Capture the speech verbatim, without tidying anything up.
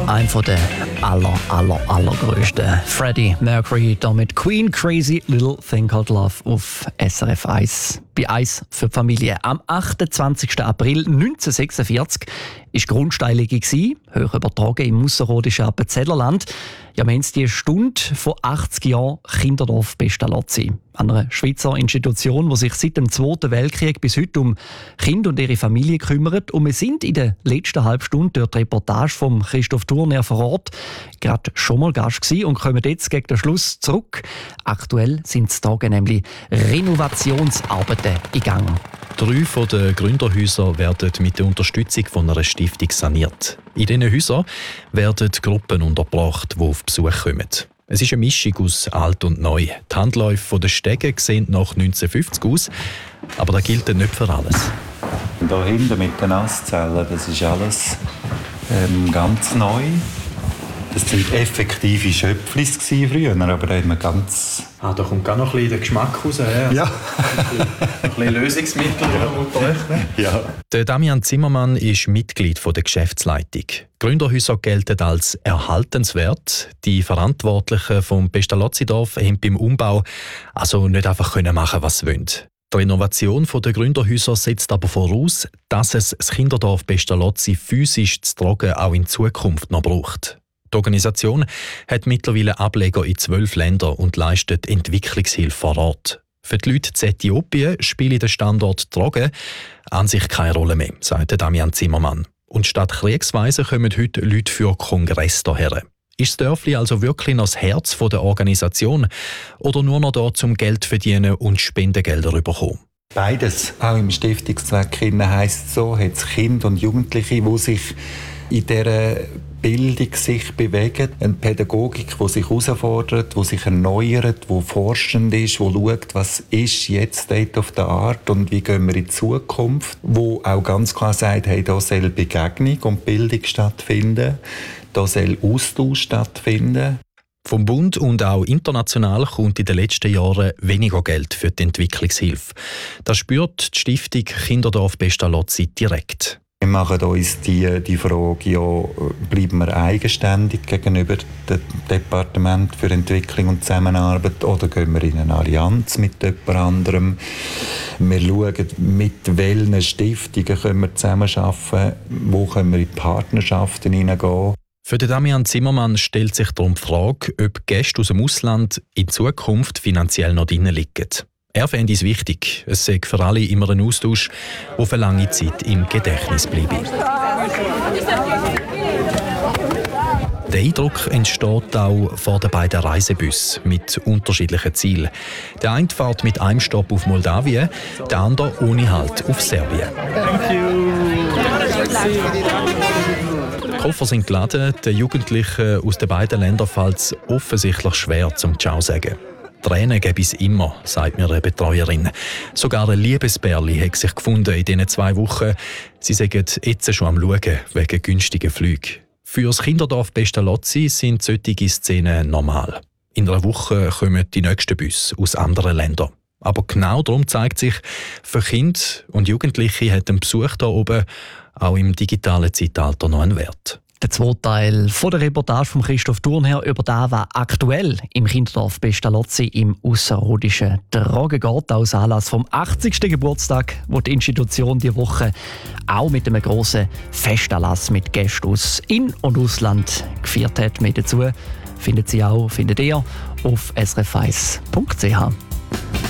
Ein von der aller, aller, allergrößten. Freddie Mercury da mit Queen Crazy Little Thing Called Love auf S R F eins. Bei eins für die Familie. Am achtundzwanzigsten April neunzehnhundertsechsundvierzig war Grundsteinlegung, hoch übertragen im ausserrhodischen Appenzellerland. Ja, wir haben es die Stunde vor achtzig Jahren Kinderdorf Pestalozzi. Eine Schweizer Institution, die sich seit dem Zweiten Weltkrieg bis heute um Kinder und ihre Familie kümmert. Und wir sind in der letzten halben Stunde durch die Reportage von Christoph Thurner vor Ort gerade schon mal Gast gewesen und kommen jetzt gegen den Schluss zurück. Aktuell sind es Tage nämlich Renovationsarbeiten in Gang. Drei von den Gründerhäusern werden mit der Unterstützung von einer Stiftung saniert. In diesen Häusern werden Gruppen untergebracht, die auf Besuch kommen. Es ist eine Mischung aus alt und neu. Die Handläufe der Stege sehen nach neunzehnhundertfünfzig aus, aber das gilt nicht für alles. Hier hinten mit den Nasszellen, das ist alles ähm, ganz neu. Das waren effektive Schöpflis früher, aber da haben wir ganz... Ah, da kommt auch noch ein bisschen der Geschmack raus. Ja. Ja. Ein bisschen Lösungsmittel unter euch. Ja. Der Damian Zimmermann ist Mitglied der Geschäftsleitung. Gründerhäuser gelten als erhaltenswert. Die Verantwortlichen vom Pestalozzi-Dorf haben beim Umbau also nicht einfach machen, was sie wollen. Die Renovation der Gründerhäuser setzt aber voraus, dass es das Kinderdorf Pestalozzi physisch zu tragen auch in Zukunft noch braucht. Die Organisation hat mittlerweile Ableger in zwölf Ländern und leistet Entwicklungshilfe vor Ort. Für die Leute in Äthiopien spielt der Standort Tragen an sich keine Rolle mehr, sagt Damian Zimmermann. Und statt Kriegsweise kommen heute Leute für Kongress hierher. Ist das Dörfli also wirklich noch das Herz der Organisation oder nur noch da zum Geld verdienen und Spendengelder bekommen? Beides. Auch im Stiftungszweck heisst es so, hat es Kinder und Jugendliche, die sich in dieser Bildung sich bewegen. Eine Pädagogik, die sich herausfordert, die sich erneuert, die forschend ist, die schaut, was ist jetzt State of the Art und wie gehen wir in die Zukunft. Wo auch ganz klar sagt, hey, da soll Begegnung und Bildung stattfinden, da soll Austausch stattfinden. Vom Bund und auch international kommt in den letzten Jahren weniger Geld für die Entwicklungshilfe. Das spürt die Stiftung Kinderdorf Pestalozzi direkt. Wir machen uns die, die Frage, ja, bleiben wir eigenständig gegenüber dem Departement für Entwicklung und Zusammenarbeit oder gehen wir in eine Allianz mit jemand anderem? Wir schauen, mit welchen Stiftungen können wir zusammenarbeiten, wo können wir in Partnerschaften hineingehen. Für den Damian Zimmermann stellt sich darum die Frage, ob Gäste aus dem Ausland in Zukunft finanziell noch drin liegen. Er fände es wichtig, es sei für alle immer ein Austausch, der für lange Zeit im Gedächtnis bleibe. Der Eindruck entsteht auch vor den beiden Reisebussen mit unterschiedlichen Zielen. Der eine fährt mit einem Stopp auf Moldawien, der andere ohne Halt auf Serbien. Die Koffer sind geladen, den Jugendlichen aus den beiden Ländern fällt es offensichtlich schwer zum Ciao sagen. Tränen gäbe es immer, sagt mir eine Betreuerin. Sogar ein Liebesbärli hat sich gefunden in diesen zwei Wochen. Sie sagen jetzt schon am Schauen wegen günstigen Flügen. Für das Kinderdorf Pestalozzi sind solche Szenen normal. In einer Woche kommen die nächsten Busse aus anderen Ländern. Aber genau darum zeigt sich, für Kinder und Jugendliche hat ein Besuch hier oben auch im digitalen Zeitalter noch einen Wert. Der zweite Teil von der Reportage von Christoph Thurner über das, was aktuell im Kinderdorf Pestalozzi im ausserrhodischen Tragen geht, aus Anlass vom achtzigsten Geburtstag, wo die Institution diese Woche auch mit einem grossen Festanlass mit Gästen aus In- und Ausland gefeiert hat. Mehr dazu findet Sie auch, findet ihr auf s r f eins punkt c h.